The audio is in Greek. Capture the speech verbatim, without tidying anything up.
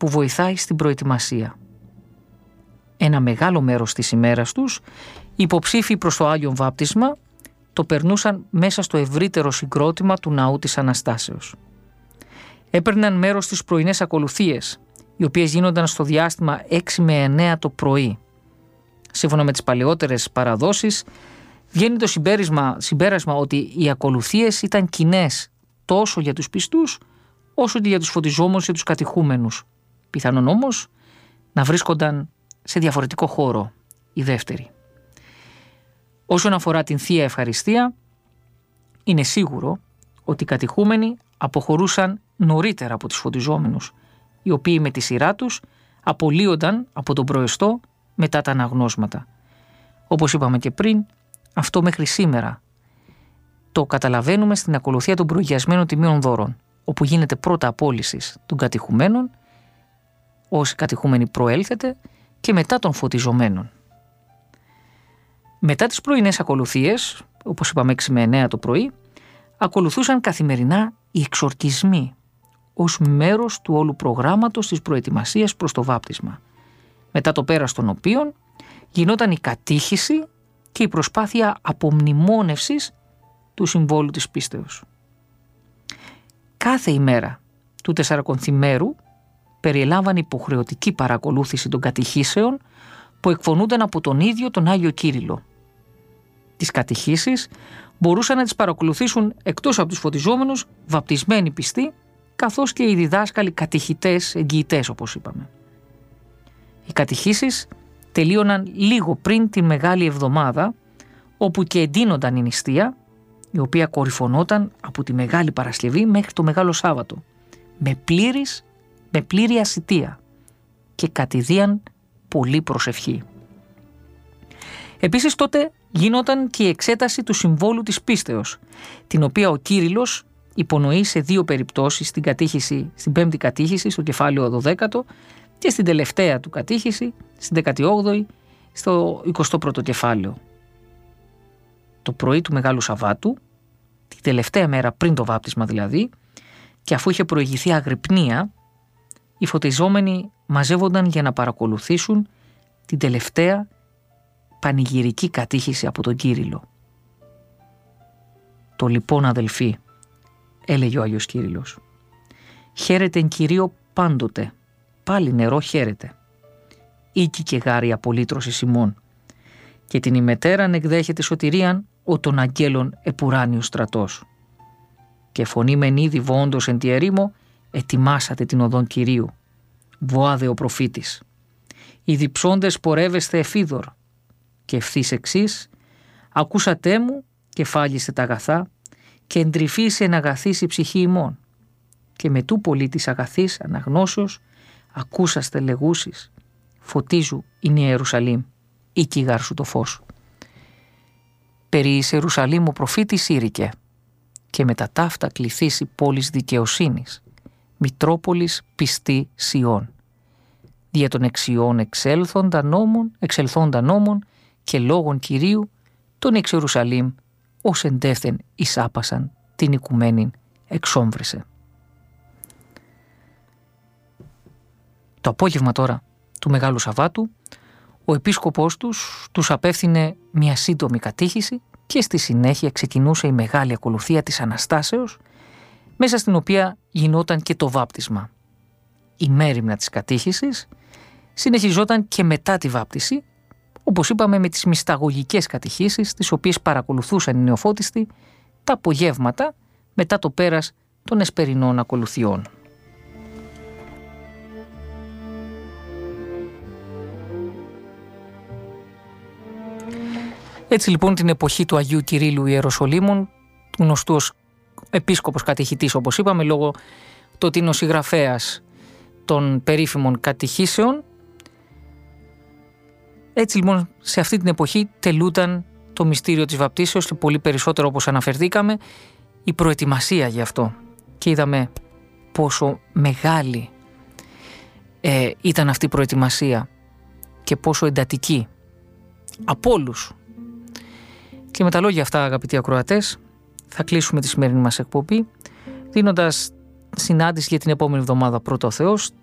που βοηθάει στην προετοιμασία. Ένα μεγάλο μέρος της ημέρας τους, οι υποψήφοι προς το Άγιον Βάπτισμα το περνούσαν μέσα στο ευρύτερο συγκρότημα του Ναού της Αναστάσεως. Έπαιρναν μέρος στις πρωινές ακολουθίες, οι οποίες γίνονταν στο διάστημα έξι με εννέα το πρωί. Σύμφωνα με τις παλαιότερες παραδόσεις, βγαίνει το συμπέρασμα, συμπέρασμα ότι οι ακολουθίες ήταν κοινές τόσο για τους πιστούς, όσο και για τους φωτιζόμενους και τους κατηχούμενους. Πιθανόν όμως να βρίσκονταν σε διαφορετικό χώρο η δεύτερη. Όσον αφορά την Θεία Ευχαριστία, είναι σίγουρο ότι οι κατηχούμενοι αποχωρούσαν νωρίτερα από τους φωτιζόμενους, οι οποίοι με τη σειρά τους απολύονταν από τον προεστό μετά τα αναγνώσματα. Όπως είπαμε και πριν, αυτό μέχρι σήμερα το καταλαβαίνουμε στην ακολουθία των προηγιασμένων τιμίων δώρων, όπου γίνεται πρώτα απόλυση των κατηχουμένων, όσοι κατηχούμενοι προέλθετε, και μετά των φωτιζομένων. Μετά τις πρωινές ακολουθίες, όπως είπαμε έξι με εννέα το πρωί, ακολουθούσαν καθημερινά οι εξορκισμοί, ως μέρος του όλου προγράμματος της προετοιμασίας προς το βάπτισμα, μετά το πέρας των οποίων γινόταν η κατήχηση και η προσπάθεια απομνημόνευσης του συμβόλου της πίστεως. Κάθε ημέρα του Τεσσαρακονθημέρου περιελάμβανε υποχρεωτική παρακολούθηση των κατηχήσεων που εκφωνούνταν από τον ίδιο τον Άγιο Κύριλλο. Τις κατηχήσεις μπορούσαν να τις παρακολουθήσουν εκτός από τους φωτιζόμενους βαπτισμένοι πιστοί, καθώς και οι διδάσκαλοι κατηχητές, εγγυητές όπως είπαμε. Οι κατηχήσεις τελείωναν λίγο πριν τη Μεγάλη Εβδομάδα, όπου και εντείνονταν η νηστεία, η οποία κορυφωνόταν από τη Μεγάλη Παρασκευή μέχρι το Μεγάλο Σάββατο, με, πλήρης, με πλήρη ασιτεία και κατηδίαν πολύ προσευχή. Επίσης τότε γινόταν και η εξέταση του συμβόλου της πίστεως, την οποία ο Κύριλλος υπονοεί σε δύο περιπτώσεις, στην, κατήχηση, στην πέμπτη κατήχηση, στο κεφάλαιο δωδέκατο, και στην τελευταία του κατήχηση, στην δεκατιόγδοη, στο εικοστό πρώτο κεφάλαιο. Το πρωί του Μεγάλου Σαββάτου, την τελευταία μέρα πριν το βάπτισμα δηλαδή, και αφού είχε προηγηθεί αγρυπνία, οι φωτιζόμενοι μαζεύονταν για να παρακολουθήσουν την τελευταία πανηγυρική κατήχηση από τον Κύριλλο. «Το λοιπόν αδελφοί», έλεγε ο Άγιος Κύριλλος, «χαίρετε εν Κυρίω πάντοτε, πάλι νερό χαίρετε. Οίκη και γάρη απολύτρωσης ημών, και την ημετέραν εκδέχεται σωτηρίαν ο των αγγέλων επουράνιος στρατός. Και φωνή μεν ήδη βοόντος εν τη ερήμο, ετοιμάσατε την οδόν Κυρίου. Βοάδε ο προφήτης. Οι διψώντες πορεύεστε εφίδωρ, και ευθύς εξής, ακούσατε μου και φάλιστε τα αγαθά, και εντρυφήσει εν αγαθής η ψυχή ημών. Και με τού πολύ της αγαθής αναγνώσεως, ακούσαστε λεγούσεις, φωτίζου είναι η Ιερουσαλήμ, ή κυγάρ σου το φως. Περί εις Ιερουσαλήμ ο προφήτης ήρικε, και με τα ταύτα κληθήσει πόλης δικαιοσύνης, μητρόπολης πιστή Σιών. Δια των εξιών εξέλθοντα νόμων, εξελθόντα νόμων και λόγων Κυρίου, τον εξ Ιερουσαλήμ, ως εντεύθεν εισάπασαν την οικουμένην εξόμβρεσε. Το απόγευμα τώρα του Μεγάλου Σαββάτου, ο επίσκοπός τους τους απέφθινε μια σύντομη κατήχηση και στη συνέχεια ξεκινούσε η μεγάλη ακολουθία της Αναστάσεως, μέσα στην οποία γινόταν και το βάπτισμα. Η μέριμνα της κατήχησης συνεχιζόταν και μετά τη βάπτιση, όπως είπαμε, με τις μυσταγωγικές κατηχήσεις, τις οποίες παρακολουθούσαν οι νεοφώτιστοι τα απογεύματα μετά το πέρας των εσπερινών ακολουθιών. Έτσι λοιπόν την εποχή του Αγίου Κυρίλλου Ιεροσολύμων, γνωστού ως επίσκοπος κατηχητής όπως είπαμε, λόγω του ότι είναι ο συγγραφέας των περίφημων κατηχήσεων, έτσι λοιπόν σε αυτή την εποχή τελούταν το μυστήριο της βαπτίσεως και πολύ περισσότερο, όπως αναφερθήκαμε, η προετοιμασία γι' αυτό. Και είδαμε πόσο μεγάλη ε, ήταν αυτή η προετοιμασία και πόσο εντατική από όλους. Και με τα λόγια αυτά, αγαπητοί ακροατές, θα κλείσουμε τη σημερινή μας εκπομπή, δίνοντας συνάντηση για την επόμενη εβδομάδα, πρώτα ο Θεός,